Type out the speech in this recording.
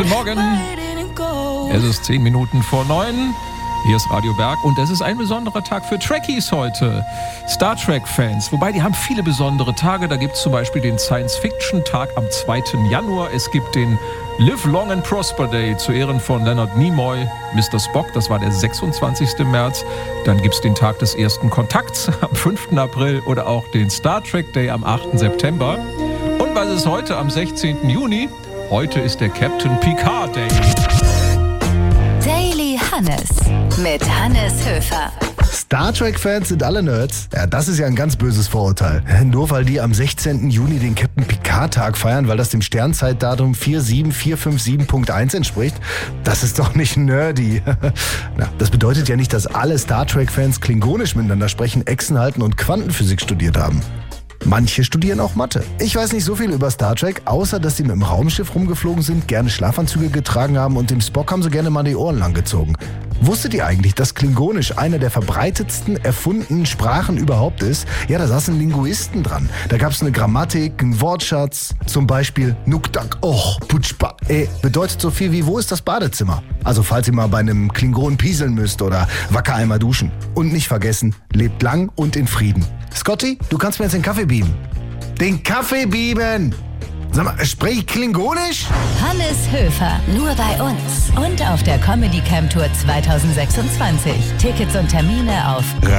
Guten Morgen. Es ist 10 Minuten vor 9. Hier ist Radio Berg und es ist ein besonderer Tag für Trekkies heute. Star Trek-Fans, wobei die haben viele besondere Tage. Da gibt es zum Beispiel den Science-Fiction-Tag am 2. Januar. Es gibt den Live Long and Prosper Day zu Ehren von Leonard Nimoy, Mr. Spock. Das war der 26. März. Dann gibt es den Tag des ersten Kontakts am 5. April oder auch den Star Trek Day am 8. September. Und was ist heute am 16. Juni? Heute ist der Captain Picard Day. Daily Hannes mit Hannes Höfer. Star Trek-Fans sind alle Nerds? Ja, das ist ja ein ganz böses Vorurteil. Nur weil die am 16. Juni den Captain Picard-Tag feiern, weil das dem Sternzeitdatum 47457.1 entspricht, das ist doch nicht nerdy. Na, das bedeutet ja nicht, dass alle Star Trek-Fans klingonisch miteinander sprechen, Echsen halten und Quantenphysik studiert haben. Manche studieren auch Mathe. Ich weiß nicht so viel über Star Trek, außer dass sie mit dem Raumschiff rumgeflogen sind, gerne Schlafanzüge getragen haben und dem Spock haben sie gerne mal die Ohren langgezogen. Wusstet ihr eigentlich, dass Klingonisch eine der verbreitetsten erfundenen Sprachen überhaupt ist? Ja, da saßen Linguisten dran. Da gab es eine Grammatik, einen Wortschatz. Zum Beispiel Nuktak och putschpa bedeutet so viel wie wo ist das Badezimmer? Also falls ihr mal bei einem Klingonen pieseln müsst oder wacker einmal duschen. Und nicht vergessen, lebt lang und in Frieden. Scotty, du kannst mir jetzt den Kaffee beamen. Den Kaffee beamen! Sag mal, sprech ich Klingonisch? Hannes Höfer, nur bei uns und auf der Comedy Camp Tour 2026. Tickets und Termine auf